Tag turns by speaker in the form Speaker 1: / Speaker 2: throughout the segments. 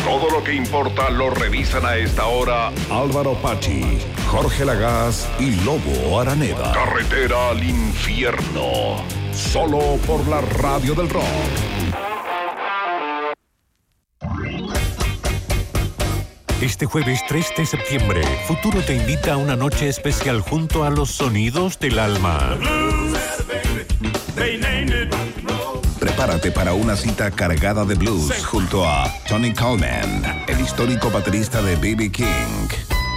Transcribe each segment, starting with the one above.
Speaker 1: Todo lo que importa lo revisan a esta hora Álvaro Pachi, Jorge Lagaz y Lobo Araneda. Carretera al infierno. Solo por la radio del rock.
Speaker 2: Este jueves 3 de septiembre, Futuro te invita a una noche especial junto a los sonidos del alma.
Speaker 3: Prepárate para una cita cargada de blues junto a Tony Coleman, el histórico baterista de B.B. King.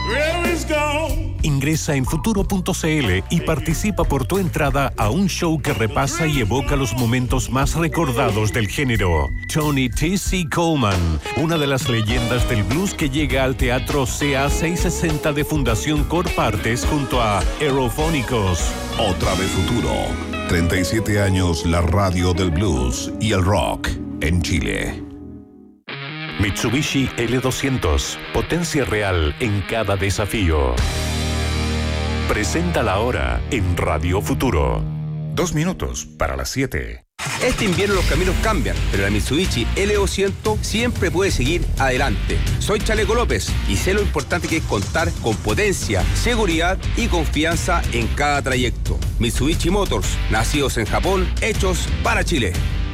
Speaker 2: Ingresa en futuro.cl y participa por tu entrada a un show que repasa y evoca los momentos más recordados del género. Tony T.C. Coleman, una de las leyendas del blues que llega al Teatro CA 660 de Fundación Corpartes junto a Aerofónicos.
Speaker 3: Otra vez Futuro. 37 años la radio del blues y el rock en Chile.
Speaker 2: Mitsubishi L200, potencia real en cada desafío. Presenta la hora en Radio Futuro.
Speaker 4: 2 minutos para las 7.
Speaker 5: Este invierno los caminos cambian, pero la Mitsubishi L200 siempre puede seguir adelante. Soy Chaleco López y sé lo importante que es contar con potencia, seguridad y confianza en cada trayecto. Mitsubishi Motors, nacidos en Japón, hechos para Chile.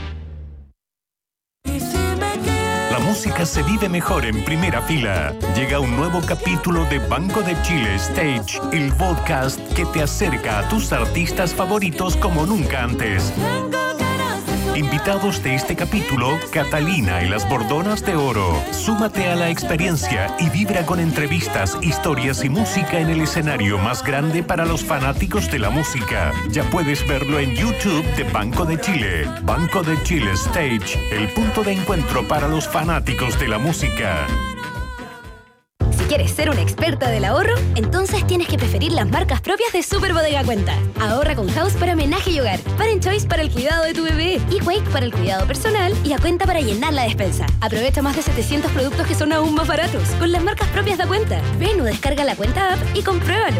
Speaker 2: La música se vive mejor en primera fila. Llega un nuevo capítulo de Banco de Chile Stage, el podcast que te acerca a tus artistas favoritos como nunca antes. Invitados de este capítulo, Catalina y las Bordonas de Oro. Súmate a la experiencia y vibra con entrevistas, historias y música en el escenario más grande para los fanáticos de la música. Ya puedes verlo en YouTube de Banco de Chile. Banco de Chile Stage, el punto de encuentro para los fanáticos de la música.
Speaker 6: Si quieres ser una experta del ahorro, entonces tienes que preferir las marcas propias de Super Bodega Cuenta. Ahorra con House para homenaje y hogar, Parent Choice para el cuidado de tu bebé, y Wake para el cuidado personal y a Cuenta para llenar la despensa. Aprovecha más de 700 productos que son aún más baratos con las marcas propias de Cuenta. Ven o descarga la Cuenta app y compruébalo.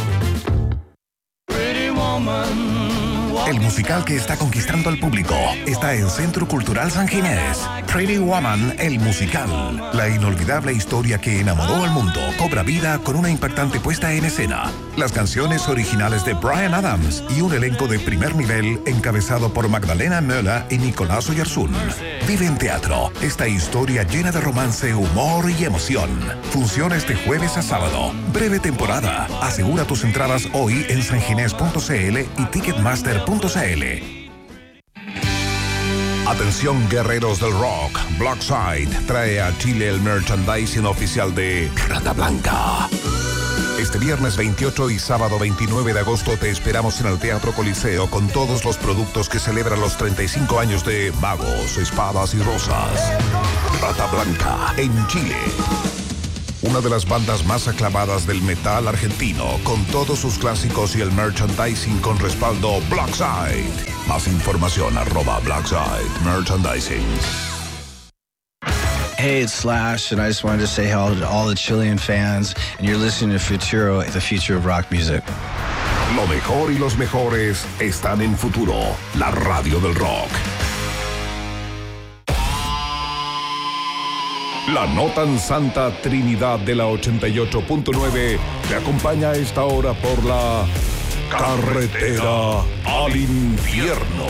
Speaker 3: El musical que está conquistando al público está en Centro Cultural San Ginés. Pretty Woman, el musical. La inolvidable historia que enamoró al mundo cobra vida con una impactante puesta en escena. Las canciones originales de Bryan Adams y un elenco de primer nivel encabezado por Magdalena Möller y Nicolás Oyarzún. Vive en teatro esta historia llena de romance, humor y emoción. Funciona este jueves a sábado. Breve temporada. Asegura tus entradas hoy en sanginés.cl y Ticketmaster.cl. Atención guerreros del rock, Blockside trae a Chile el merchandising oficial de Rata Blanca. Este viernes 28 y sábado 29 de agosto te esperamos en el Teatro Coliseo con todos los productos que celebran los 35 años de Magos, Espadas y Rosas. Rata Blanca en Chile. Una de las bandas más aclamadas del metal argentino, con todos sus clásicos y el merchandising con respaldo Blockside. Más información @Blockside Merchandising.
Speaker 7: Hey, it's Slash, and I just wanted to say hello to all the Chilean fans, and you're listening to Futuro, the future of rock music.
Speaker 3: Lo mejor y los mejores están en Futuro, la radio del rock. La no tan santa Trinidad de la 88.9 te acompaña a esta hora por la carretera al infierno.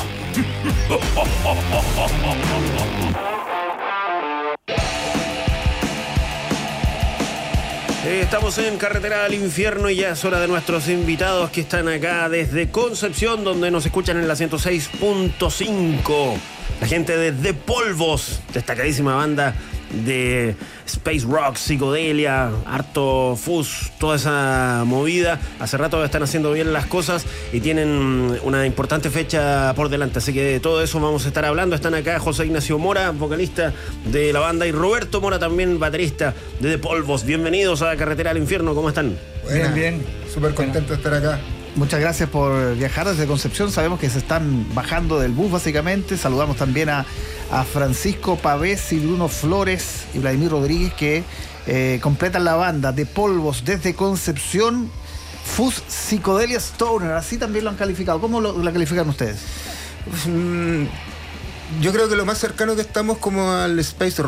Speaker 8: Estamos en Carretera al Infierno y ya es hora de nuestros invitados que están acá desde Concepción, donde nos escuchan en la 106.5. La gente de The Polvos, destacadísima banda de space rock, psicodelia, harto fuzz, toda esa movida. Hace rato están haciendo bien las cosas y tienen una importante fecha por delante, así que de todo eso vamos a estar hablando. Están acá José Ignacio Mora, vocalista de la banda, y Roberto Mora, también baterista de The Polvos. Bienvenidos a Carretera al Infierno, ¿cómo están?
Speaker 9: Buena. Bien, súper contento de estar acá. Muchas gracias por viajar desde Concepción. Sabemos que se están bajando del bus básicamente. Saludamos también a Francisco Pavés y Bruno Flores y Vladimir Rodríguez que completan la banda de Polvos desde Concepción. Fuzz Psicodelia Stoner, así también lo han calificado. ¿Cómo la califican ustedes?
Speaker 10: Yo creo que lo más cercano que estamos como al space rock.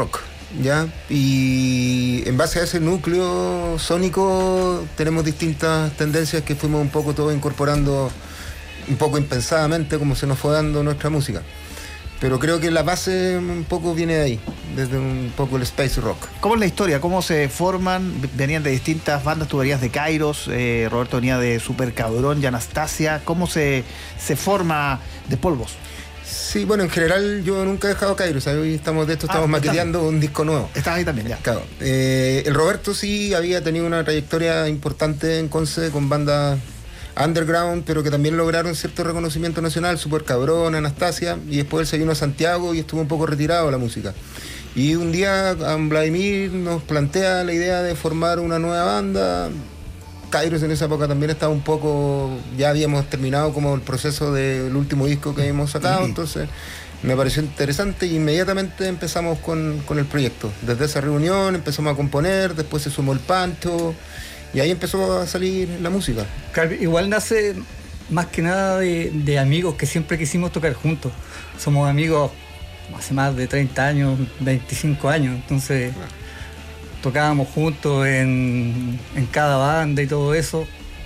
Speaker 10: ¿ya? Y en base a ese núcleo sónico tenemos distintas tendencias que fuimos un poco todos incorporando un poco impensadamente como se nos fue dando nuestra música. Pero creo que la base un poco viene de ahí, desde un poco el space rock.
Speaker 9: ¿Cómo es la historia? ¿Cómo se forman? Venían de distintas bandas, tú venías de Kairos, Roberto venía de Super Cabrón y Anastasia. ¿Cómo se forma De Polvos?
Speaker 10: Sí, bueno, en general yo nunca he dejado Kairos, hoy estamos maqueteando un disco nuevo.
Speaker 9: Estás ahí también, ya.
Speaker 10: Claro. El Roberto sí había tenido una trayectoria importante en Conce con bandas underground, pero que también lograron cierto reconocimiento nacional, Super Cabrón, Anastasia, y después él se vino a Santiago y estuvo un poco retirado de la música. Y un día Vladimir nos plantea la idea de formar una nueva banda. Kairos en esa época también estaba un poco, ya habíamos terminado como el proceso del último disco que hemos sacado, entonces me pareció interesante e inmediatamente empezamos con el proyecto. Desde esa reunión empezamos a componer, después se sumó el Pancho y ahí empezó a salir la música.
Speaker 11: Igual nace más que nada de amigos que siempre quisimos tocar juntos. Somos amigos hace más de 30 años, 25 años, entonces tocábamos juntos en cada banda y todo eso.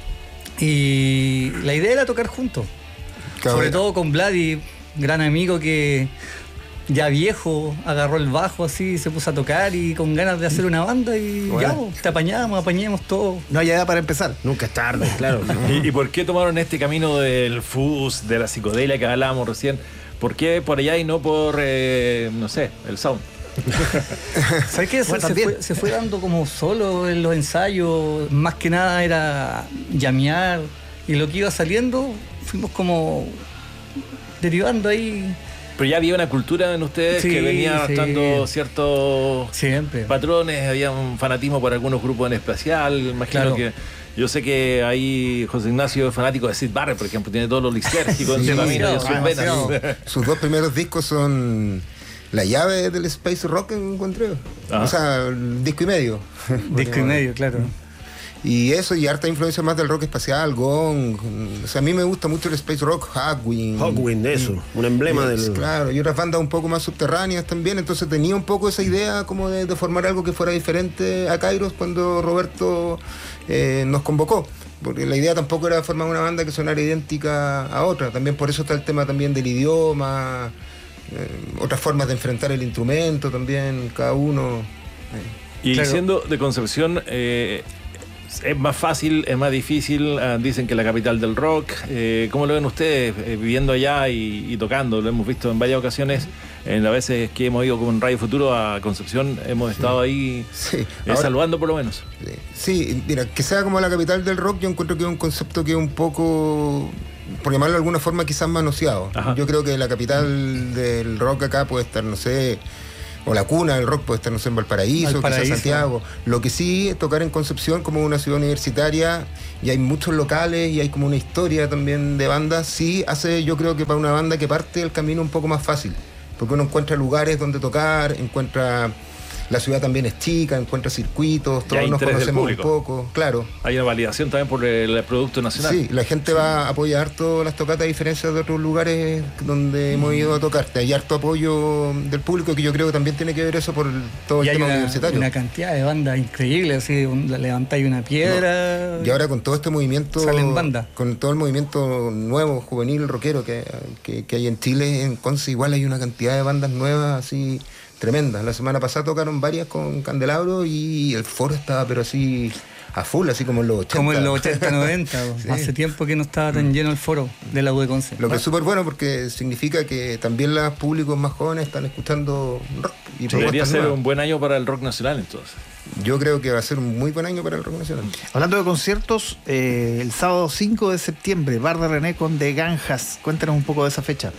Speaker 11: Y la idea era tocar juntos. Sobre todo con Vladi, gran amigo que ya viejo, agarró el bajo así, se puso a tocar y con ganas de hacer una banda y bueno, ya, te apañamos todo.
Speaker 9: No hay edad para empezar.
Speaker 8: Nunca es tarde, claro.
Speaker 12: ¿Y por qué tomaron este camino del fuzz, de la psicodelia que hablábamos recién? ¿Por qué por allá y no por, no sé, el sound?
Speaker 11: ¿Sabes qué? Se fue dando como solo en los ensayos, más que nada era llamear y lo que iba saliendo fuimos como derivando ahí.
Speaker 12: Pero ya había una cultura en ustedes que venía adaptando ciertos patrones, había un fanatismo por algunos grupos en especial, imagino que... Yo sé que ahí José Ignacio es fanático de Syd Barrett, por ejemplo, tiene todo lo lisérgico en su camino y en sus venas.
Speaker 10: Sus dos primeros discos son la llave del space rock, encontré. O sea, disco y medio.
Speaker 11: Disco y medio, claro.
Speaker 10: Y eso, y harta influencia más del rock espacial, Gong. O sea, a mí me gusta mucho el space rock, Hawkwind,
Speaker 8: eso, un emblema del...
Speaker 10: Claro, y otras bandas un poco más subterráneas también, entonces tenía un poco esa idea como de formar algo que fuera diferente a Kairos cuando Roberto nos convocó. Porque la idea tampoco era formar una banda que sonara idéntica a otra, también por eso está el tema también del idioma, otras formas de enfrentar el instrumento también, cada uno.
Speaker 12: Y siendo de Concepción... ¿es más fácil, es más difícil? Dicen que la capital del rock. ¿Cómo lo ven ustedes viviendo allá y tocando? Lo hemos visto en varias ocasiones. En las veces que hemos ido con Radio Futuro a Concepción, hemos estado ahí saludando por lo menos.
Speaker 10: Sí, mira, que sea como la capital del rock, yo encuentro que es un concepto que es un poco, por llamarlo de alguna forma, quizás manoseado. Yo creo que la capital del rock acá puede estar, no sé... O la cuna del rock puede estar, no sé, en Valparaíso, quizás Santiago. Lo que sí, tocar en Concepción como una ciudad universitaria, y hay muchos locales y hay como una historia también de bandas, sí hace, yo creo que para una banda que parte el camino un poco más fácil, porque uno encuentra lugares donde tocar, encuentra... La ciudad también es chica, encuentra circuitos, todos nos conocemos un poco, claro.
Speaker 12: Hay una validación también por el producto nacional.
Speaker 10: Sí, la gente va a apoyar todas las tocatas a diferencia de otros lugares donde hemos ido a tocar. Hay harto apoyo del público, que yo creo que también tiene que ver eso por todo el tema universitario.
Speaker 11: Hay una cantidad de bandas increíbles, así, levantáis una piedra...
Speaker 10: Y ahora con todo este movimiento...
Speaker 11: Salen bandas.
Speaker 10: Con todo el movimiento nuevo, juvenil, rockero que hay en Chile, en Conce igual hay una cantidad de bandas nuevas así... Tremenda. La semana pasada tocaron varias con Candelabro y el foro estaba pero así a full, así como en los 80.
Speaker 11: Como en los 80, 90. Sí. Hace tiempo que no estaba tan lleno el foro de la U de Conce.
Speaker 10: Lo que es súper bueno porque significa que también los públicos más jóvenes están escuchando rock. Y
Speaker 12: debería ser un buen año para el rock nacional entonces.
Speaker 10: Yo creo que va a ser un muy buen año para el rock nacional.
Speaker 9: Hablando de conciertos, el sábado 5 de septiembre, Bar de René con De Ganjas. Cuéntanos un poco de esa fecha.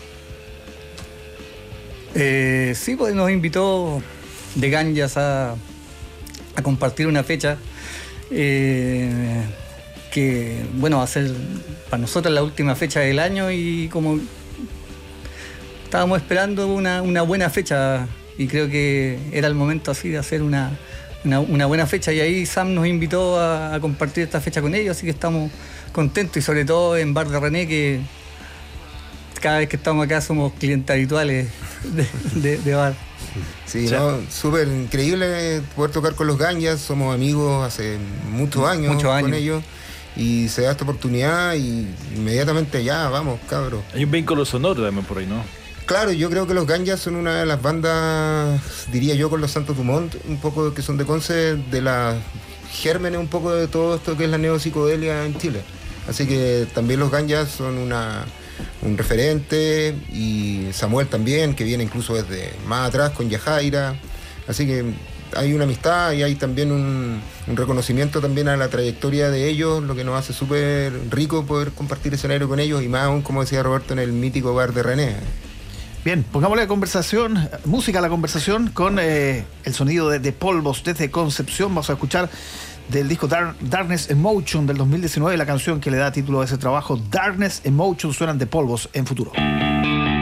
Speaker 11: Sí, pues nos invitó De Ganjas a compartir una fecha que, bueno, va a ser para nosotros la última fecha del año y como estábamos esperando una buena fecha y creo que era el momento así de hacer una buena fecha y ahí Sam nos invitó a compartir esta fecha con ellos, así que estamos contentos y sobre todo en Bar de René, que cada vez que estamos acá somos clientes habituales de bar.
Speaker 10: Sí, no, súper increíble poder tocar con los Ganyas. Somos amigos hace muchos años con ellos. Y se da esta oportunidad y inmediatamente ya, vamos, cabros.
Speaker 12: Hay un vínculo sonoro también por ahí, ¿no?
Speaker 10: Claro, yo creo que los Ganyas son una de las bandas, diría yo, con los Santos Dumont, un poco que son de Conce, de las gérmenes un poco de todo esto que es la neopsicodelia en Chile. Así que también los Ganyas son un referente, y Samuel también, que viene incluso desde más atrás con Yajaira. Así que hay una amistad y hay también un reconocimiento también a la trayectoria de ellos, lo que nos hace súper rico poder compartir escenario con ellos, y más aún, como decía Roberto, en el mítico bar de René.
Speaker 9: Bien, pongámosle música a la conversación con el sonido de Polvos desde Concepción. Vamos a escuchar del disco Darkness Emotion del 2019, la canción que le da título a ese trabajo, Darkness Emotion. Suenan de Polvos en Futuro.